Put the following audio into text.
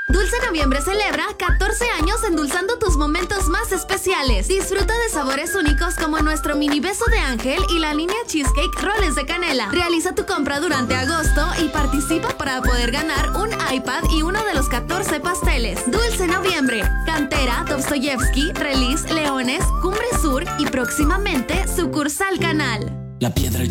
Dulce Noviembre celebra 14 años endulzando tus momentos más especiales. Disfruta de sabores únicos como nuestro mini beso de ángel y la línea Cheesecake Roles de Canela. Realiza tu compra durante agosto y participa para poder ganar un iPad y uno de los 14 pasteles. Dulce Noviembre, Cantera, Dostoyevsky, Release, Leones, Cumbre Sur y próximamente sucursal Canal. La piedra